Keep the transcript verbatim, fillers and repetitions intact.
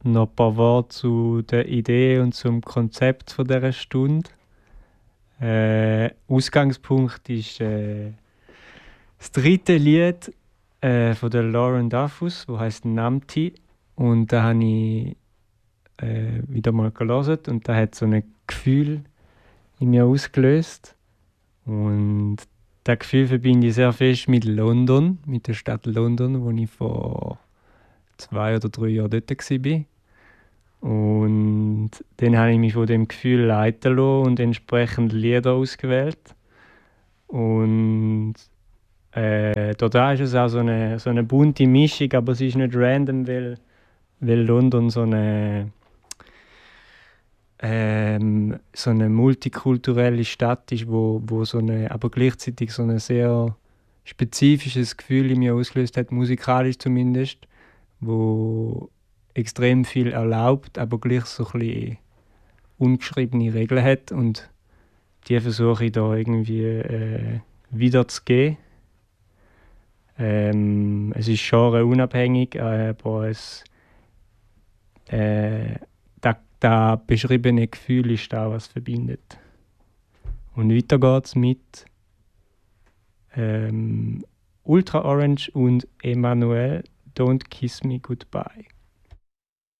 noch ein paar Worte zu der Idee und zum Konzept von dieser Stunde. Äh, Ausgangspunkt ist äh, das dritte Lied äh, von der Lauren Duffus, das heißt Namti. Und da habe ich äh, wieder mal gelesen und da hat so ein Gefühl in mir ausgelöst. Und das Gefühl verbinde ich sehr fest mit London, mit der Stadt London, wo ich vor zwei oder drei Jahren dort war. Und dann habe ich mich von dem Gefühl leiten lassen und entsprechend Lieder ausgewählt. Und äh, da ist es auch so eine, so eine bunte Mischung, aber es ist nicht random, weil, weil London so eine, ähm, so eine multikulturelle Stadt ist, wo, wo so eine, aber gleichzeitig so ein sehr spezifisches Gefühl in mir ausgelöst hat, musikalisch zumindest, wo extrem viel erlaubt, aber gleich so ein bisschen ungeschriebene Regeln hat und die versuche ich da irgendwie äh, wiederzugeben. Ähm, es ist genreunabhängig, äh, aber es, äh, das, das beschriebene Gefühl ist da, was verbindet. Und weiter geht's mit ähm, Ultra Orange und Emmanuel Don't Kiss Me Goodbye.